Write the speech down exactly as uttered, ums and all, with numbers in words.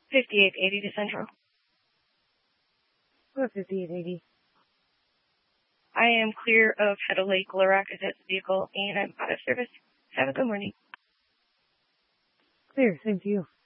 fifty-eight eighty to Central. Go fifty-eight eighty. I am clear of Heddle Lake, Lorac as the vehicle, and I'm out of service. Have a good morning. Clear, same to you.